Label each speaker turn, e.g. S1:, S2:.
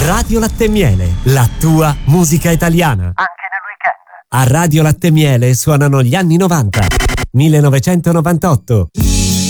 S1: Radio Latte e Miele, la tua musica italiana.
S2: Anche nel weekend.
S1: A Radio Latte e Miele suonano gli anni 90, 1998,